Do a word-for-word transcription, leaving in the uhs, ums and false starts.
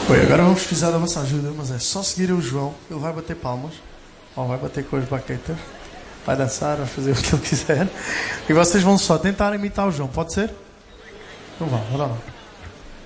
Oi, agora vamos precisar da vossa ajuda, mas é só seguir o João. Ele vai bater palmas, ou vai bater com as baquetas, vai dançar, vai fazer o que ele quiser. E vocês vão só tentar imitar o João, pode ser? Então vá, vá lá.